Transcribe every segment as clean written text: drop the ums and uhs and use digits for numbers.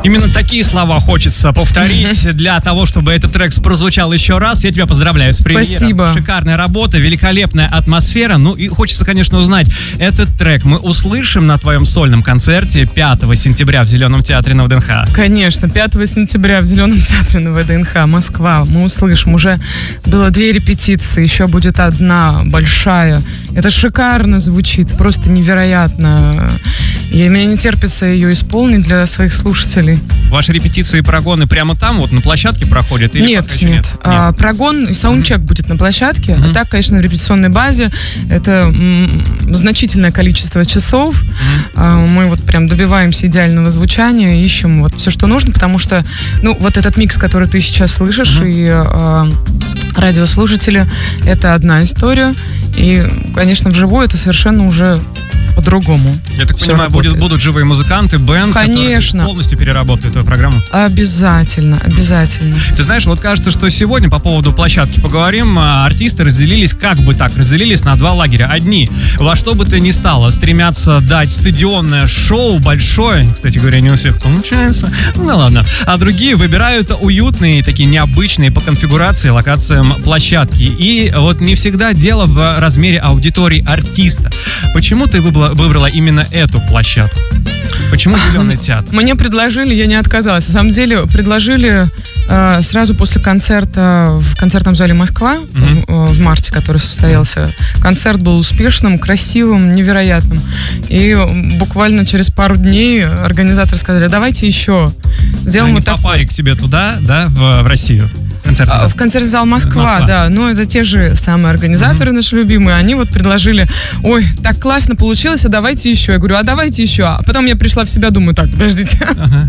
Именно такие слова хочется повторить для того, чтобы этот трек прозвучал еще раз. Я тебя поздравляю с премьерой. Спасибо. Шикарная работа, великолепная атмосфера. Ну и хочется, конечно, узнать, этот трек мы услышим на твоем сольном концерте 5 сентября в Зеленом театре на ВДНХ? Конечно, 5 сентября в Зеленом театре на ВДНХ, Москва. Мы услышим. Уже было 2 репетиции, еще будет 1 большая. Это шикарно звучит, просто невероятно. И мне не терпится ее исполнить для своих слушателей. Ваши репетиции и прогоны прямо там, вот на площадке проходят? Или Нет. Прогон и саундчек будет на площадке. А так, конечно, в репетиционной базе это значительное количество часов. Мы вот прям добиваемся идеального звучания, ищем вот все, что нужно, потому что, ну, вот этот микс, который ты сейчас слышишь, и радиослушатели, это одна история. И, конечно, вживую это совершенно уже по-другому. Я так понимаю, будут живые музыканты, бэнд, конечно, которые полностью переработают эту программу? Обязательно. Ты знаешь, вот кажется, что сегодня по поводу площадки поговорим. Артисты разделились на 2 лагеря. Одни, во что бы то ни стало, стремятся дать стадионное шоу, большое. Кстати говоря, не у всех получается. Ну ладно. А другие выбирают уютные, такие необычные по конфигурации, локациям площадки. И вот не всегда дело в размере аудитории артиста. Почему ты выбрала именно эту площадку? Почему Зеленый театр? Мне предложили, я не отказалась. На самом деле, предложили сразу после концерта в концертном зале «Москва» в марте, который состоялся. Концерт был успешным, красивым, невероятным. И буквально через пару дней организаторы сказали: давайте еще сделаем вот такой. Попали к тебе туда, да, в Россию? В концертный зал Москва, да. Но это те же самые организаторы, наши любимые. Они вот предложили: ой, так классно получилось, а давайте еще. Я говорю: а давайте еще. А потом я пришла в себя, думаю: так, подождите.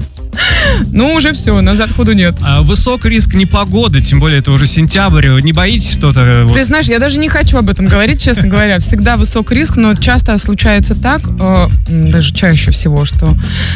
Ну, уже все, назад ходу нет. Высок риск непогоды, тем более это уже сентябрь. Не боитесь что-то? Ты знаешь, я даже не хочу об этом говорить, честно говоря. Всегда высок риск, но часто случается так, даже чаще всего, что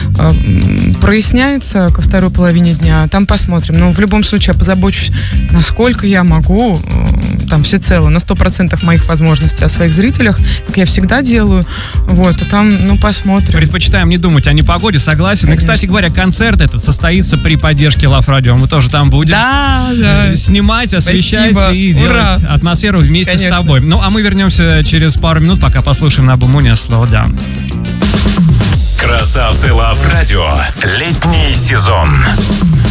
проясняется ко второй половине дня. Там посмотрим. Но в любом случае я позабочусь, насколько я могу, там всецело, на 100% моих возможностей о своих зрителях, как я всегда делаю. Вот, а там, ну, посмотрим. Предпочитаем не думать о непогоде, согласен. Конечно. И, кстати говоря, концерт этот состоится при поддержке Love Radio. Мы тоже там будем снимать, освещать. Спасибо. И делать атмосферу вместе с тобой. Ну, а мы вернемся через пару минут, пока послушаем Набу Муни «Slow Down». Красавцы Love Radio. Летний сезон.